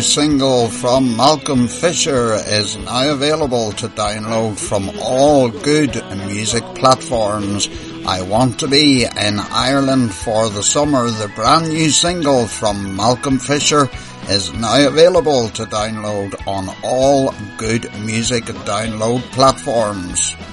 Single from Malcolm Fisher is now available to download from all good music platforms. I Want to Be in Ireland for the Summer, the brand new single from Malcolm Fisher, is now available to download on all good music download platforms.